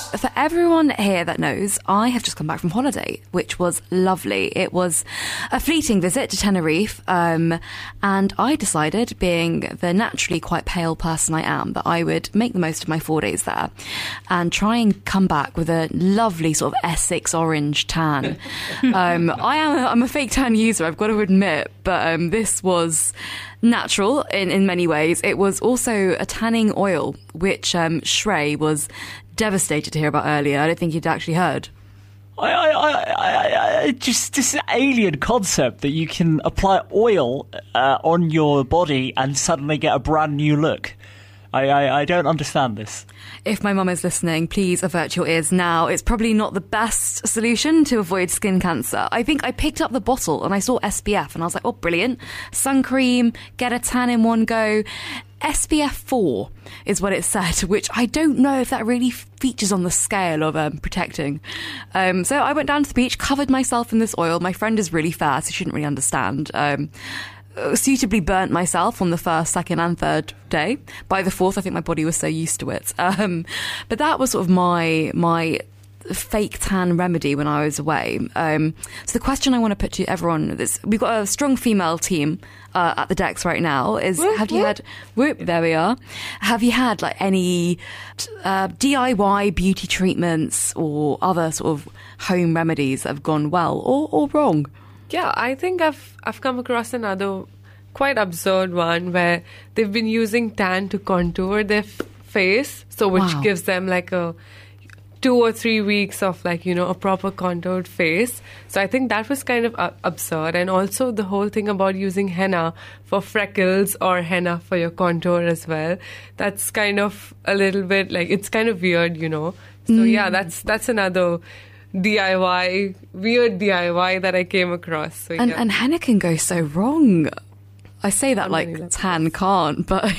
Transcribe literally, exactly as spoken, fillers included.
for everyone here that knows, I have just come back from holiday, which was lovely. It was a fleeting visit to Tenerife, um, and I decided, being the naturally quite pale person I am, that I would make the most of my four days there and try and come back with a lovely sort of Essex orange tan. um, I am a, I'm a fake tan user, I've got to admit, but um, this was natural in, in many ways. It was also a tanning oil, which um, Shrey was devastated to hear about earlier. I don't think he'd actually heard. I, I, I, I, just this alien concept that you can apply oil uh, on your body and suddenly get a brand new look. I, I, I don't understand this. If my mum is listening, please avert your ears now. It's probably not the best solution to avoid skin cancer. I think I picked up the bottle and I saw S P F and I was like, oh, brilliant. Sun cream, get a tan in one go. S P F four is what it said, which I don't know if that really features on the scale of um, protecting. Um, so I went down to the beach, covered myself in this oil. My friend is really fair, so she shouldn't really understand. Um, suitably burnt myself on the first, second and third day. By the fourth, I think my body was so used to it. Um, but that was sort of my my fake tan remedy when I was away. Um, so the question I want to put to everyone is, we've got a strong female team uh, at the decks right now, is whoop, have you whoop. had, whoop, there we are. Have you had like any uh, D I Y beauty treatments or other sort of home remedies that have gone well or, or wrong? Yeah, I think I've I've come across another quite absurd one where they've been using tan to contour their f- face, so which Wow. gives them like a two or three weeks of like, you know, a proper contoured face. So I think that was kind of uh, absurd. And also the whole thing about using henna for freckles or henna for your contour as well. That's kind of a little bit like, it's kind of weird, you know. So Mm. yeah, that's that's another D I Y, weird D I Y that I came across. So, And, yeah. and henna can go so wrong. I say that On like many levels. tan can't, but